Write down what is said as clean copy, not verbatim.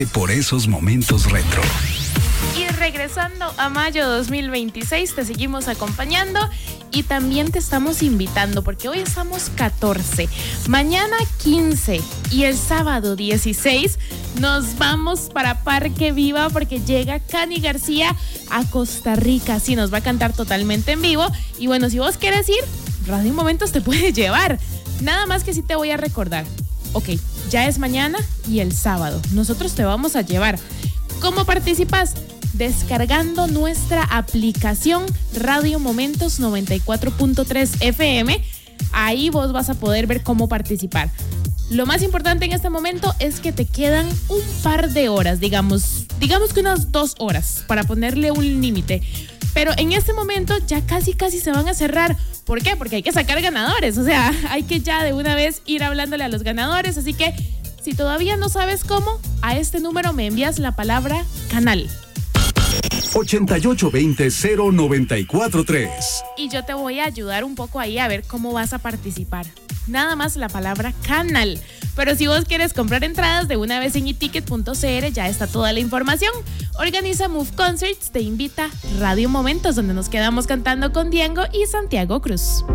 por esos momentos retro. Y regresando a mayo 2026, te seguimos acompañando y también te estamos invitando porque hoy estamos 14, mañana 15 y el sábado 16 nos vamos para Parque Viva porque llega Cani García a Costa Rica. Sí, nos va a cantar totalmente en vivo y bueno, si vos quieres ir, Radio Momentos te puede llevar. Nada más que sí te voy a recordar. Ok, ya es mañana y el sábado. Nosotros te vamos a llevar. ¿Cómo participas? Descargando nuestra aplicación Radio Momentos 94.3 FM. Ahí vos vas a poder ver cómo participar. Lo más importante en este momento es que te quedan un par de horas, digamos que unas 2 horas para ponerle un límite. Pero en este momento ya casi se van a cerrar. ¿Por qué? Porque hay que sacar ganadores. O sea, hay que ya de una vez ir hablándole a los ganadores. Así que si todavía no sabes cómo, a este número me envías la palabra canal. 8820-0943. Y yo te voy a ayudar un poco ahí a ver cómo vas a participar. Nada más la palabra canal. Pero si vos quieres comprar entradas de una vez en eticket.cr, ya está toda la información. Organiza Move Concerts, te invita Radio Momentos, donde nos quedamos cantando con Diego y Santiago Cruz.